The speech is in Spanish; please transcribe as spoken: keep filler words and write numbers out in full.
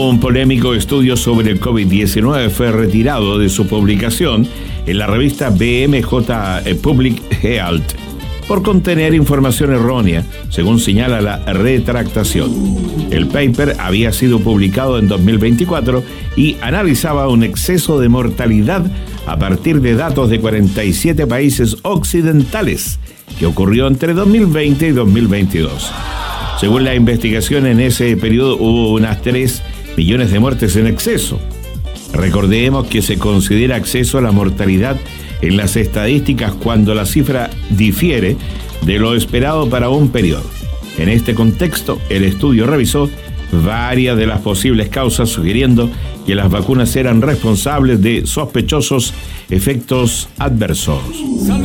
Un polémico estudio sobre el COVID diecinueve fue retirado de su publicación en la revista B M J Public Health por contener información errónea, según señala la retractación. El paper había sido publicado en dos mil veinticuatro y analizaba un exceso de mortalidad a partir de datos de cuarenta y siete países occidentales que ocurrió entre dos mil veinte y dos mil veintidós. Según la investigación, en ese periodo hubo unas tres millones de muertes en exceso. Recordemos que se considera exceso a la mortalidad en las estadísticas cuando la cifra difiere de lo esperado para un periodo. En este contexto, el estudio revisó varias de las posibles causas, sugiriendo que las vacunas eran responsables de sospechosos efectos adversos.